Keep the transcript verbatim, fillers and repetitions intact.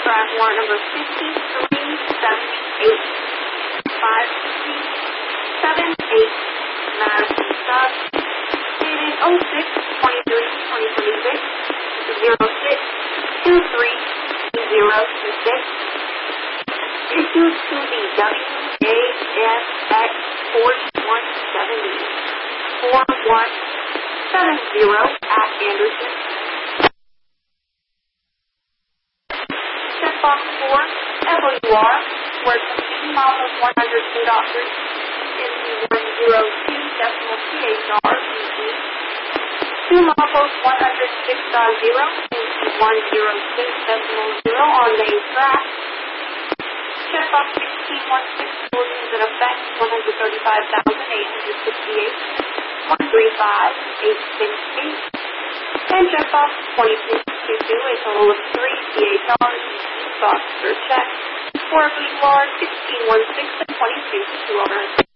track warrant number fifty-three seventy-eight, five three seven eight, Madison Sub, dated oh six twenty-three twenty twenty-six, zero six two three zero two six, issued to the W A S X forty-one seventy, forty-one seventy at Anderson. Checkbox four, F O U R, where two miles one hundred two doctors in the one oh two decimal T H R P G, two miles one hundred six point zero into one oh six decimal zero on main track. Checkbox sixteen one six, buildings in effect one hundred thirty-five thousand eight hundred sixty-eight, one three five eight six eight, and checkbox twenty-two twenty-two, a total of three C H Rs and box for check, four F O U R sixteen one six and twenty-two two owners.